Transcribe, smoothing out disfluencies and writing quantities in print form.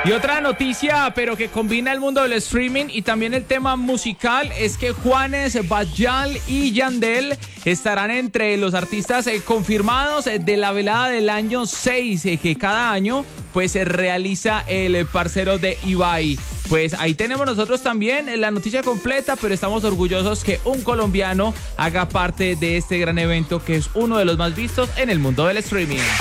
Y otra noticia, pero que combina el mundo del streaming y también el tema musical, es que Juanes, Bajal y Yandel estarán entre los artistas confirmados de la velada del año 6, que cada año pues se realiza el parcero de Ibai. Pues ahí tenemos nosotros también la noticia completa, pero estamos orgullosos que un colombiano haga parte de este gran evento que es uno de los más vistos en el mundo del streaming.